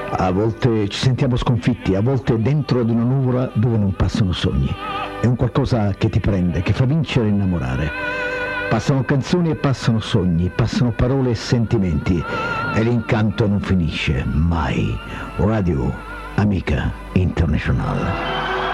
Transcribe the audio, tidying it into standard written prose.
A volte ci sentiamo sconfitti, a volte dentro ad una nuvola dove non passano sogni. È un qualcosa che ti prende, che fa vincere e innamorare. Passano canzoni e passano sogni, passano parole e sentimenti e l'incanto non finisce mai. Radio Amica Internazionale.